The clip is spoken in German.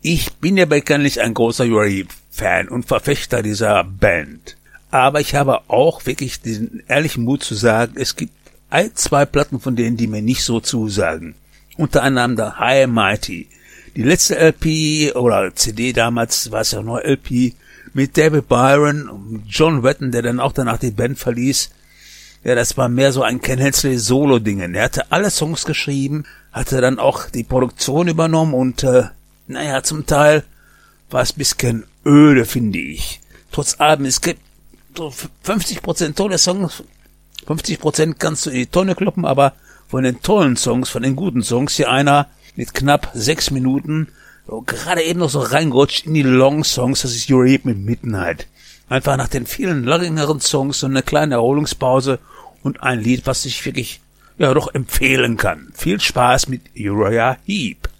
Ich bin ja bekanntlich ein großer Uriah Heep-Fan und Verfechter dieser Band. Aber ich habe auch wirklich den ehrlichen Mut zu sagen, es gibt ein, zwei Platten von denen, die mir nicht so zusagen. Unter anderem der High and Mighty. Die letzte LP oder CD damals, war es ja nur LP, mit David Byron und John Wetton, der dann auch danach die Band verließ. Ja, das war mehr so ein Ken Hensley Solo-Dingen. Er hatte alle Songs geschrieben, hatte dann auch die Produktion übernommen und, zum Teil war es ein bisschen öde, finde ich. Trotz allem, es gibt so 50% tolle Songs, 50% kannst du in die Tonne kloppen, aber von den tollen Songs, von den guten Songs, hier einer mit knapp 6 Minuten, so gerade eben noch so reingerutscht in die Long-Songs, das ist Uriah Heep mit Midnight. Einfach nach den vielen längeren Songs so eine kleine Erholungspause und ein Lied, was ich wirklich, doch empfehlen kann. Viel Spaß mit Uriah Heep.